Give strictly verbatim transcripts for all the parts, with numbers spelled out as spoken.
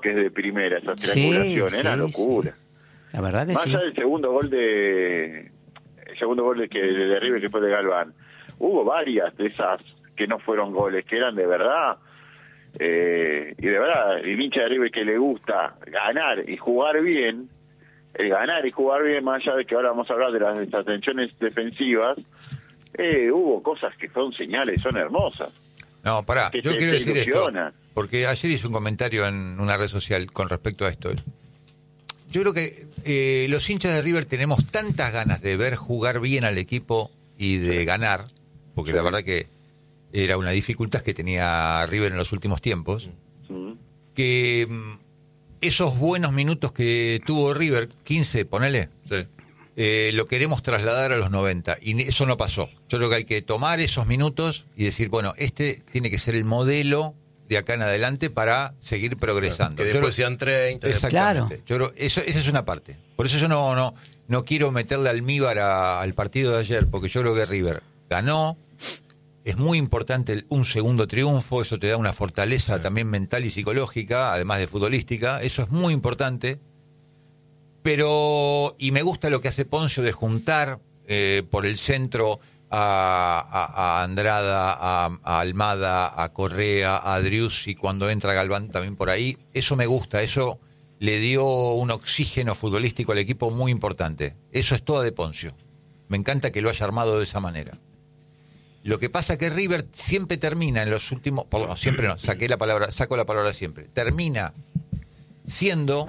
toques de primera, esas triangulaciones, sí, era sí, locura. Sí. La verdad que Más sí. allá del segundo gol de el segundo gol de que de River que fue de Galván, hubo varias de esas que no fueron goles, que eran de verdad, eh, y de verdad, el hincha de River que le gusta ganar y jugar bien, el ganar y jugar bien, más allá de que ahora vamos a hablar de las desatenciones defensivas, eh, hubo cosas que son señales, son hermosas. No, pará, que yo te, quiero te decir ilusiona. esto, porque ayer hice un comentario en una red social con respecto a esto. Yo creo que eh, los hinchas de River tenemos tantas ganas de ver jugar bien al equipo y de sí. ganar, porque sí. la verdad que era una dificultad que tenía River en los últimos tiempos, sí. que esos buenos minutos que tuvo River, quince, ponele, sí. eh, lo queremos trasladar a los noventa, y eso no pasó. Yo creo que hay que tomar esos minutos y decir, bueno, este tiene que ser el modelo de acá en adelante para seguir progresando. Que después sean treinta. Exactamente. Claro. Yo creo, eso, esa es una parte. Por eso yo no no no quiero meterle almíbar a, al partido de ayer, porque yo creo que River ganó. Es muy importante el, un segundo triunfo, eso te da una fortaleza sí. también mental y psicológica, además de futbolística. Eso es muy importante. Pero, y me gusta lo que hace Poncio de juntar eh, por el centro A, a, a Andrada, a, a Almada, a Correa, a Driussi, cuando entra Galván también por ahí. Eso me gusta, eso le dio un oxígeno futbolístico al equipo muy importante. Eso es todo de Poncio. Me encanta que lo haya armado de esa manera. Lo que pasa es que River siempre termina en los últimos... Por, no, siempre no, saqué la palabra, saco la palabra siempre. Termina siendo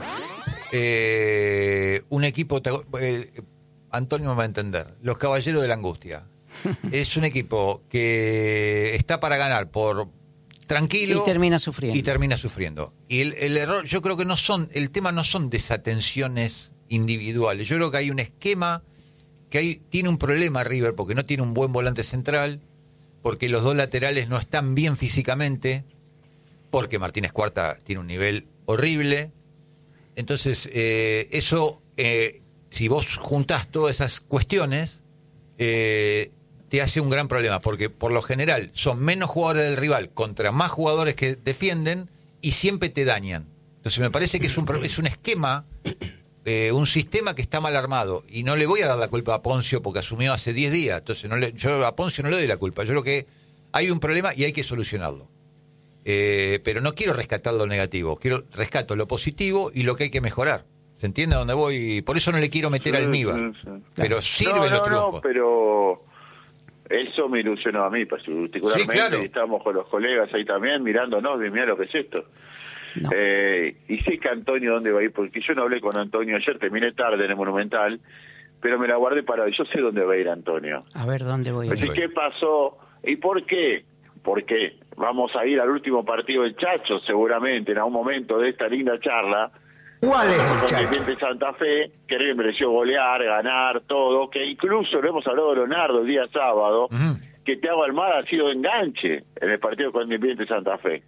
eh, un equipo... Eh, Antonio me va a entender. Los Caballeros de la Angustia. Es un equipo que está para ganar por tranquilo y termina sufriendo y termina sufriendo y el, el error, yo creo que no son el tema no son desatenciones individuales. Yo creo que hay un esquema que hay, tiene un problema River porque no tiene un buen volante central, porque los dos laterales no están bien físicamente, porque Martínez Cuarta tiene un nivel horrible. Entonces eh, eso eh, si vos juntás todas esas cuestiones eh, te hace un gran problema, porque por lo general son menos jugadores del rival contra más jugadores que defienden y siempre te dañan. Entonces me parece que es un, es un esquema, eh, un sistema que está mal armado, y no le voy a dar la culpa a Poncio porque asumió hace diez días. Entonces no le, yo a Poncio no le doy la culpa. Yo creo que hay un problema y hay que solucionarlo. Eh, pero no quiero rescatar lo negativo, quiero rescato lo positivo y lo que hay que mejorar. ¿Se entiende a dónde voy? Por eso no le quiero meter sí, almíbar. Sí, sí. Pero sirven no, no, los triunfos. No, pero eso me ilusionó a mí, particularmente. Sí, claro. Estamos con los colegas ahí también mirándonos, de mirar lo que es esto. No. Eh, y sé que Antonio dónde va a ir, porque yo no hablé con Antonio ayer, terminé tarde en el Monumental, pero me la guardé para... Yo sé dónde va a ir Antonio. A ver, ¿dónde voy a ir? Así, ¿qué pasó? ¿Y por qué? Porque vamos a ir al último partido del Chacho, seguramente, en algún momento de esta linda charla. ¿Cuál es el Chacho? Independiente Santa Fe, que me mereció golear, ganar, todo, que incluso lo hemos hablado de Leonardo el día sábado, uh-huh. que Thiago Almada ha sido enganche en el partido con Independiente Santa Fe.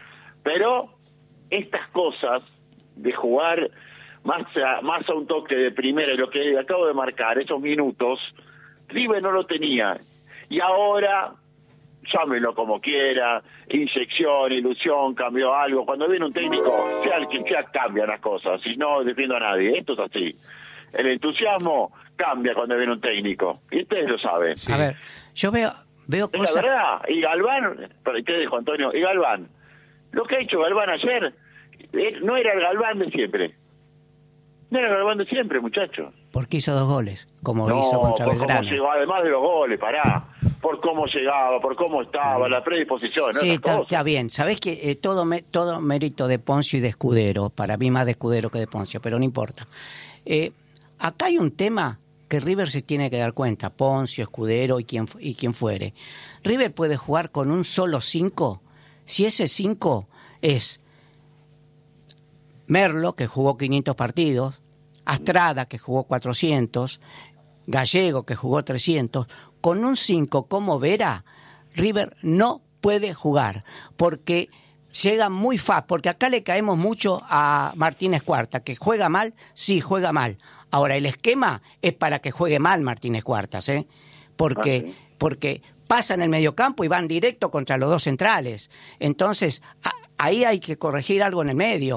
Pero estas cosas de jugar más a, más a un toque de primera, y lo que acabo de marcar, esos minutos, River no lo tenía. Y ahora, llámenlo como quiera, inyección, ilusión, cambió algo. Cuando viene un técnico, sea el que sea, cambian las cosas. Y no defiendo a nadie, esto es así. El entusiasmo cambia cuando viene un técnico. Y ustedes lo saben. Sí. A ver, yo veo, veo es cosas... la verdad. Y Galván, ¿qué dijo Antonio? Y Galván, lo que ha hecho Galván ayer, no era el Galván de siempre. No era el Galván de siempre, muchachos. Porque hizo dos goles, como no, hizo contra por Belgrano. Cómo llegó, además de los goles, pará. Por cómo llegaba, por cómo estaba, la predisposición. Sí, está, está bien. Sabés que eh, todo me, todo mérito de Poncio y de Escudero. Para mí más de Escudero que de Poncio, pero no importa. Eh, acá hay un tema que River se tiene que dar cuenta. Poncio, Escudero y quien, y quien fuere. River puede jugar con un solo cinco si ese cinco es Merlo, que jugó quinientos partidos, Astrada, que jugó cuatrocientos, Gallego, que jugó trescientos. Con un cinco como Vera, River no puede jugar, porque llega muy fácil, porque acá le caemos mucho a Martínez Cuarta, que juega mal, sí, juega mal. Ahora, el esquema es para que juegue mal Martínez Cuartas, ¿eh? Porque, ah, sí. porque pasan el mediocampo y van directo contra los dos centrales. Entonces, a, ahí hay que corregir algo en el medio.